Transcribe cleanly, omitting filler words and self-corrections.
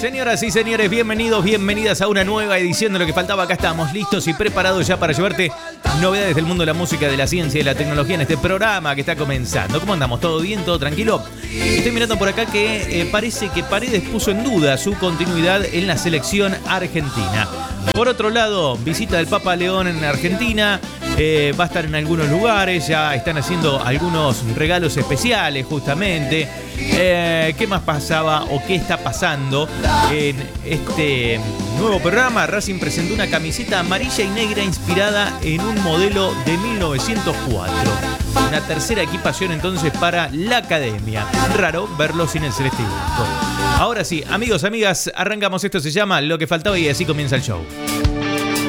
Señoras y señores, bienvenidos, bienvenidas a una nueva edición de Lo que faltaba. Acá estamos listos y preparados ya para llevarte novedades del mundo de la música, de la ciencia y de la tecnología en este programa que está comenzando. ¿Cómo andamos? ¿Todo bien? ¿Todo tranquilo? Estoy mirando por acá que parece que Paredes puso en duda su continuidad en la selección argentina. Por otro lado, visita del Papa León en Argentina. Va a estar en algunos lugares, ya están haciendo algunos regalos especiales justamente. ¿Qué más pasaba o qué está pasando en este nuevo programa? Racing presentó una camiseta amarilla y negra inspirada en un modelo de 1904. Una tercera equipación entonces para la academia. Raro verlo sin el celeste y blanco. Ahora sí, amigos, amigas, arrancamos. Esto se llama Lo que faltaba y así comienza el show.